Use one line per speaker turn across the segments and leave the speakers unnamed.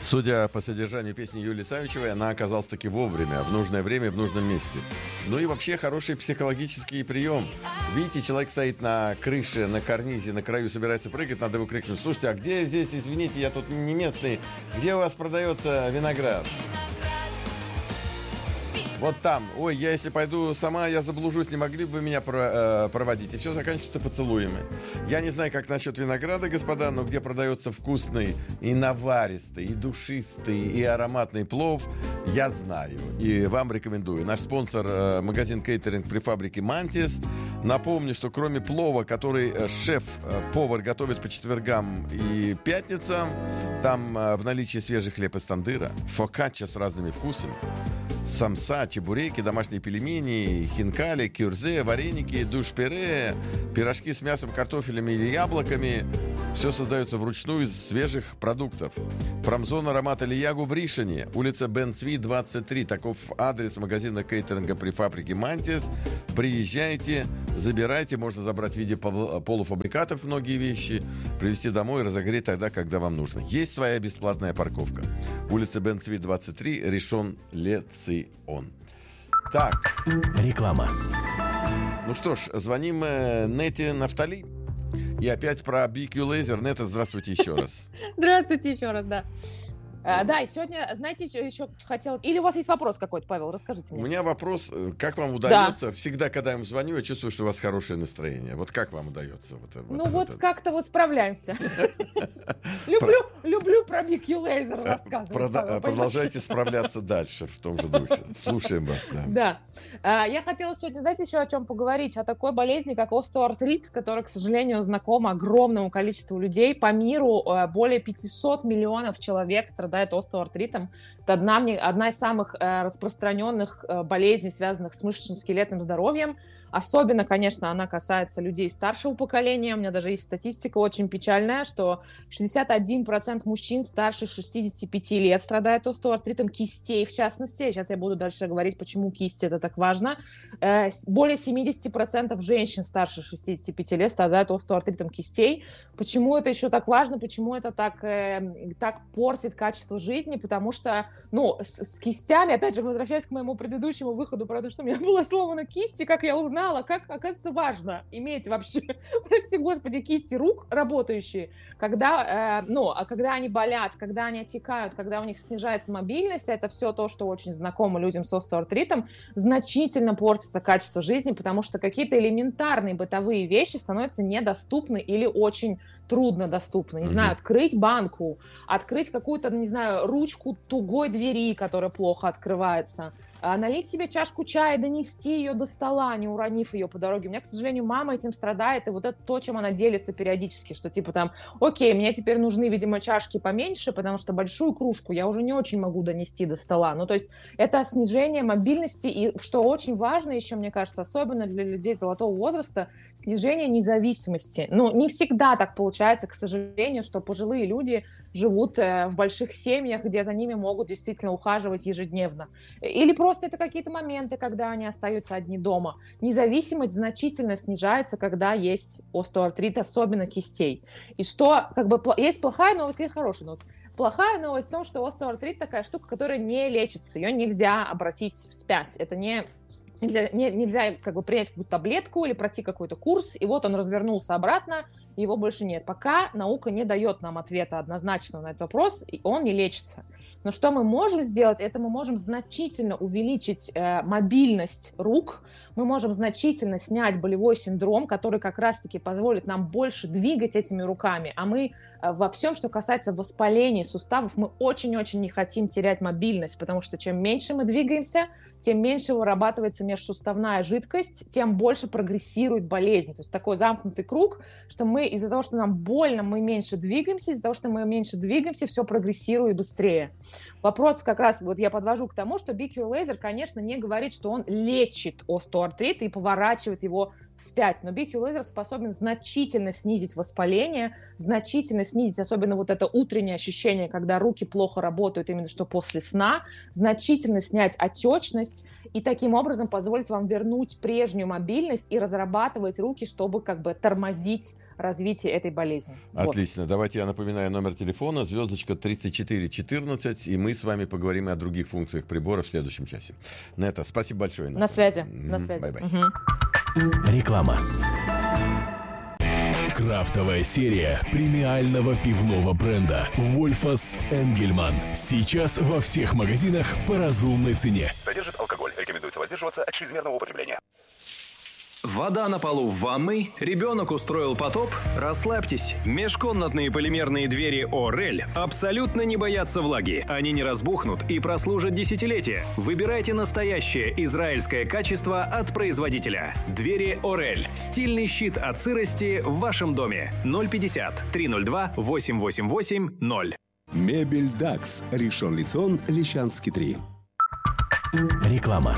Судя по содержанию песни Юлии Савичевой, она оказалась таки вовремя, в нужное время, в нужном месте. Ну и вообще хороший психологический прием. Видите, человек стоит на крыше, на карнизе, на краю, собирается прыгать, надо его крикнуть: слушайте, а где здесь, извините, я тут не местный, где у вас продается виноград? Вот там. Ой, я если пойду сама, я заблужусь, не могли бы вы меня проводить? И все заканчивается поцелуями. Я не знаю, как насчет винограда, господа, но где продается вкусный и наваристый, и душистый, и ароматный плов, я знаю. И вам рекомендую. Наш спонсор магазин кейтеринг при фабрике «Мантис». Напомню, что кроме плова, который шеф-повар готовит по четвергам и пятницам, там в наличии свежий хлеб из тандыра, фокачча с разными вкусами, самса, чебуреки, домашние пельмени, хинкали, кюрзе, вареники, душ-пюре, пирожки с мясом, картофелями или яблоками. Все создается вручную из свежих продуктов. Промзона аромата Лиягу в Ришине, улица Бен-Цви, 23. Таков адрес магазина кейтеринга при фабрике «Мантис». Приезжайте, забирайте. Можно забрать в виде полуфабрикатов многие вещи, привезти домой и разогреть тогда, когда вам нужно. Есть своя бесплатная парковка. Улица Бен-Цви, 23, Ришон Ле Цион. Так.
Реклама.
Ну что ж, звоним Нете Нафтали. И опять про BQ Laser. Нета, здравствуйте еще раз.
Здравствуйте еще раз, да. Да, и сегодня, знаете, еще хотела... Или у вас есть вопрос какой-то, Павел? Расскажите мне.
У меня вопрос. Как вам удается? Да. Всегда, когда я вам звоню, я чувствую, что у вас хорошее настроение. Вот как вам удается?
Как-то вот справляемся. Люблю про BQ Laser рассказывать.
Продолжайте справляться дальше в том же духе. Слушаем вас.
Да. Я хотела сегодня, знаете, еще о чем поговорить? О такой болезни, как остеоартрит, которая, к сожалению, знакома огромному количеству людей. По миру более 500 миллионов человек страдают остеоартритом. Это одна из самых распространенных болезней, связанных с мышечно-скелетным здоровьем. Особенно, конечно, она касается людей старшего поколения. У меня даже есть статистика очень печальная, что 61% мужчин старше 65 лет страдают остеоартритом кистей, в частности. Сейчас я буду дальше говорить, почему кисти это так важно. Более 70% женщин старше 65 лет страдают остеоартритом кистей. Почему это еще так важно? Почему это так портит качество жизни? Потому что, с кистями, опять же, возвращаясь к моему предыдущему выходу про то, что у меня была сломана кисть, и как я узнала, как, оказывается, важно иметь вообще, прости господи, кисти рук работающие, когда они болят, когда они отекают, когда у них снижается мобильность, это все то, что очень знакомо людям с остеоартритом, значительно портится качество жизни, потому что какие-то элементарные бытовые вещи становятся недоступны или очень трудно доступны. Не знаю, открыть банку, открыть какую-то, не знаю, ручку тугой двери, которая плохо открывается, налить себе чашку чая, донести ее до стола, не уронив ее по дороге. У меня, к сожалению, мама этим страдает, и вот это то, чем она делится периодически, что типа там, окей, мне теперь нужны, видимо, чашки поменьше, потому что большую кружку я уже не очень могу донести до стола. То есть это снижение мобильности, и что очень важно еще, мне кажется, особенно для людей золотого возраста, снижение независимости. Не всегда так получается, к сожалению, что пожилые люди живут в больших семьях, где за ними могут действительно ухаживать ежедневно. Или просто это какие-то моменты, когда они остаются одни дома. Независимость значительно снижается, когда есть остеоартрит, особенно кистей. И что, есть плохая новость и хорошая новость. Плохая новость в том, что остеоартрит такая штука, которая не лечится, ее нельзя обратить вспять. Это нельзя принять какую-то таблетку или пройти какой-то курс, и вот он развернулся обратно, его больше нет. Пока наука не дает нам ответа однозначного на этот вопрос, и он не лечится. Но что мы можем сделать, это мы можем значительно увеличить мобильность рук, мы можем значительно снять болевой синдром, который как раз-таки позволит нам больше двигать этими руками. А мы во всем, что касается воспаления суставов, мы очень-очень не хотим терять мобильность, потому что чем меньше мы двигаемся, тем меньше вырабатывается межсуставная жидкость, тем больше прогрессирует болезнь. То есть такой замкнутый круг, что мы из-за того, что нам больно, мы меньше двигаемся, из-за того, что мы меньше двигаемся, все прогрессирует быстрее. Вопрос как раз, вот я подвожу к тому, что BQ Laser, конечно, не говорит, что он лечит остеоартрит и поворачивает его вспять, но BQ Laser способен значительно снизить воспаление, значительно снизить, особенно вот это утреннее ощущение, когда руки плохо работают именно что после сна, значительно снять отечность и таким образом позволить вам вернуть прежнюю мобильность и разрабатывать руки, чтобы тормозить развития этой болезни.
Отлично. Вот. Давайте я напоминаю номер телефона, звездочка 3414, и мы с вами поговорим о других функциях прибора в следующем часе. Нета, спасибо большое.
На связи. На связи.
Бай-бай.
Реклама. Крафтовая серия премиального пивного бренда «Вольфас Энгельман». Сейчас во всех магазинах по разумной цене.
Содержит алкоголь. Рекомендуется воздерживаться от чрезмерного употребления.
Вода на полу в ванной, ребенок устроил потоп? Расслабьтесь. Межкомнатные полимерные двери «Орель» абсолютно не боятся влаги. Они не разбухнут и прослужат десятилетия. Выбирайте настоящее израильское качество от производителя. Двери «Орель». Стильный щит от сырости в вашем доме. 050-302-888-0.
Мебель «Дакс». Ришон Лицион, Лещанский 3.
Реклама.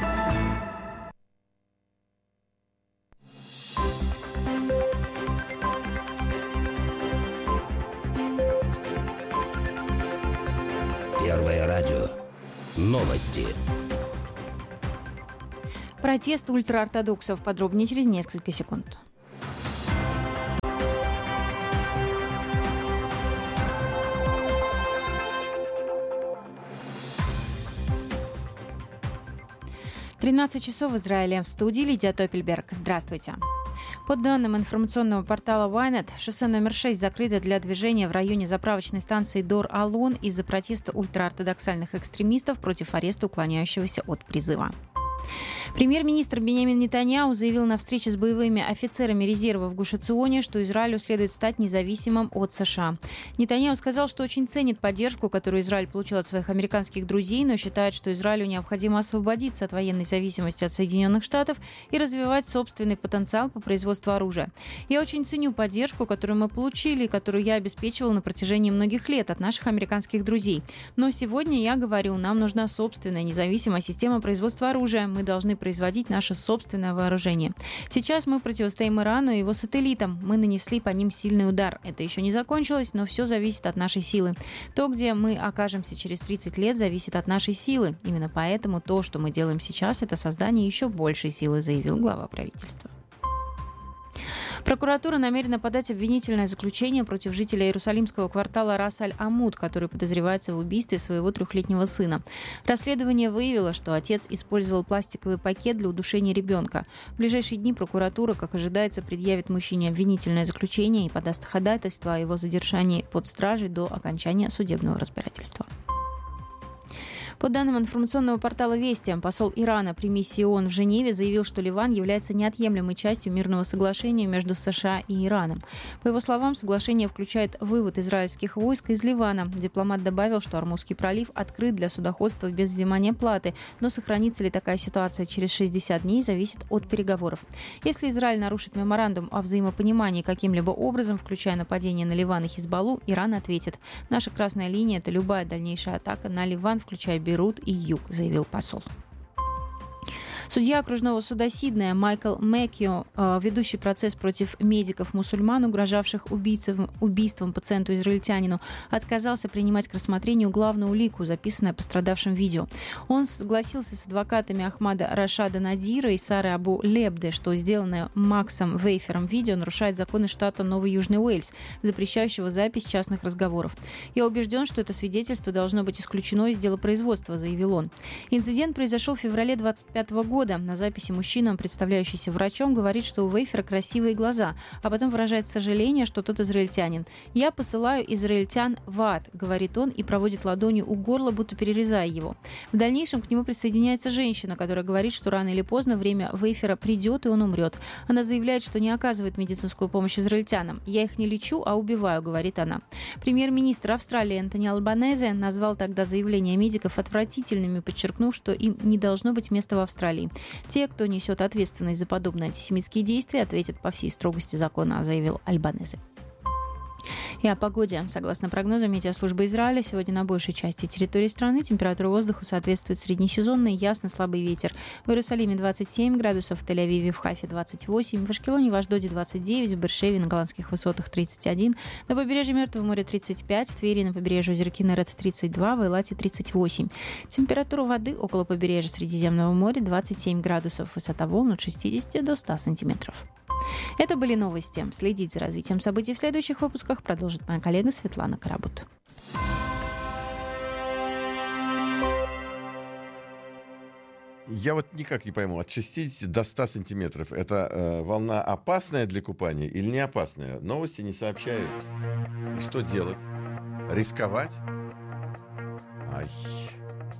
Первое радио. Новости.
Протест ультраортодоксов. Подробнее через несколько секунд. «13 в Израиле». В студии Лидия Топельберг. Здравствуйте. По данным информационного портала Ynet, шоссе номер 6 закрыто для движения в районе заправочной станции Дор-Алон из-за протеста ультраортодоксальных экстремистов против ареста уклоняющегося от призыва. Премьер-министр Биньямин Нетаньяху заявил на встрече с боевыми офицерами резерва в Гуш-Эционе, что Израилю следует стать независимым от США. Нетаньяху сказал, что очень ценит поддержку, которую Израиль получил от своих американских друзей, но считает, что Израилю необходимо освободиться от военной зависимости от Соединенных Штатов и развивать собственный потенциал по производству оружия. «Я очень ценю поддержку, которую мы получили и которую я обеспечивал на протяжении многих лет от наших американских друзей. Но сегодня я говорю, нам нужна собственная независимая система производства оружия. Мы должны производить наше собственное вооружение. Сейчас мы противостоим Ирану и его сателлитам. Мы нанесли по ним сильный удар. Это еще не закончилось, но все зависит от нашей силы. То, где мы окажемся через 30 лет, зависит от нашей силы. Именно поэтому то, что мы делаем сейчас, это создание еще большей силы», заявил глава правительства. Прокуратура намерена подать обвинительное заключение против жителя иерусалимского квартала Рас-Аль-Амуд, который подозревается в убийстве своего 3-летнего сына. Расследование выявило, что отец использовал пластиковый пакет для удушения ребенка. В ближайшие дни прокуратура, как ожидается, предъявит мужчине обвинительное заключение и подаст ходатайство о его задержании под стражей до окончания судебного разбирательства. По данным информационного портала «Вести», посол Ирана при миссии ООН в Женеве заявил, что Ливан является неотъемлемой частью мирного соглашения между США и Ираном. По его словам, соглашение включает вывод израильских войск из Ливана. Дипломат добавил, что Ормузский пролив открыт для судоходства без взимания платы, но сохранится ли такая ситуация через 60 дней, зависит от переговоров. Если Израиль нарушит меморандум о взаимопонимании каким-либо образом, включая нападение на Ливан и Хизбаллу, Иран ответит: «Наша красная линия – это любая дальнейшая атака на Ливан, включая Бейрут и Юг», заявил посол. Судья окружного суда Сиднея Майкл Мэккио, ведущий процесс против медиков-мусульман, угрожавших убийством пациенту-израильтянину, отказался принимать к рассмотрению главную улику, записанное пострадавшим видео. Он согласился с адвокатами Ахмада Рашада Надира и Сары Абу Лебде, что сделанное Максом Вейфером видео нарушает законы штата Новый Южный Уэльс, запрещающего запись частных разговоров. «Я убежден, что это свидетельство должно быть исключено из дела производства», заявил он. Инцидент произошел в феврале 2025 года. На записи мужчина, представляющийся врачом, говорит, что у Вейфера красивые глаза, а потом выражает сожаление, что тот израильтянин. «Я посылаю израильтян в ад», говорит он, и проводит ладонью у горла, будто перерезая его. В дальнейшем к нему присоединяется женщина, которая говорит, что рано или поздно время Вейфера придет, и он умрет. Она заявляет, что не оказывает медицинскую помощь израильтянам. «Я их не лечу, а убиваю», говорит она. Премьер-министр Австралии Энтони Албанезе назвал тогда заявления медиков отвратительными, подчеркнув, что им не должно быть места в Австралии. «Те, кто несет ответственность за подобные антисемитские действия, ответят по всей строгости закона», заявил Албанезе. И о погоде. Согласно прогнозам метеослужбы Израиля, сегодня на большей части территории страны температура воздуха соответствует среднесезонной, ясно слабый ветер. В Иерусалиме 27 градусов, в Тель-Авиве и в Хайфе 28, в Ашкелоне и в Ашдоде 29, в Бер-Шеве на голландских высотах 31, на побережье Мертвого моря 35, в Твери на побережье озера Кинерет 32, в Эйлате 38. Температура воды около побережья Средиземного моря 27 градусов, высота волн от 60 до 100 сантиметров. Это были новости. Следить за развитием событий в следующих выпусках продолжит моя коллега Светлана Карабут.
Я вот никак не пойму, от 60 до 100 сантиметров это волна опасная для купания или не опасная? Новости не сообщают. И что делать? Рисковать? Ай...